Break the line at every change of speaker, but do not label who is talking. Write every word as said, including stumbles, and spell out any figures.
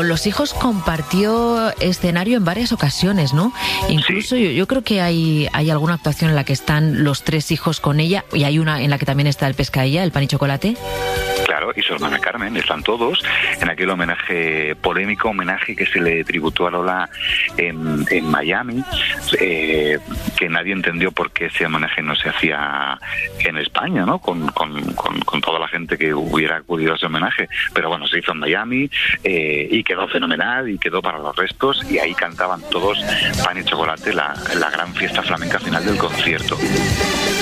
con los hijos compartió escenario en varias ocasiones, ¿no? Incluso sí. yo, yo creo que hay, hay alguna actuación en la que están los tres hijos con ella, y hay una en la que también está el Pescadilla, el pan y chocolate.
Claro, y su hermana Carmen, están todos en aquel homenaje, polémico homenaje que se le tributó a Lola en, en Miami, eh, que nadie entendió por qué ese homenaje no se hacía en España, ¿no? Con, con, con, con toda la gente que hubiera acudido a ese homenaje. Pero bueno, se hizo en Miami eh, y quedó fenomenal y quedó para los restos, y ahí cantaban todos pan y chocolate, la, la gran fiesta flamenca final del concierto.